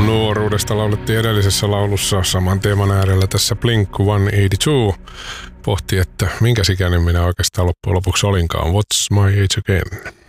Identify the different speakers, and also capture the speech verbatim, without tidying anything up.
Speaker 1: Nuoruudesta laulettiin edellisessä laulussa saman teeman äärellä tässä Blink sata kahdeksankymmentäkaksi pohti, että minkä ikäinen minä oikeastaan loppujen lopuksi olinkaan. What's my age again?